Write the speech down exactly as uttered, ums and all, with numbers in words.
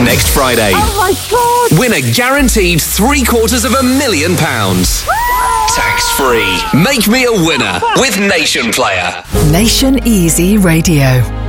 Next Friday. Oh my God! Win a guaranteed three quarters of a million pounds. Tax-free. Make me a winner with Nation Player. Nation Easy Radio.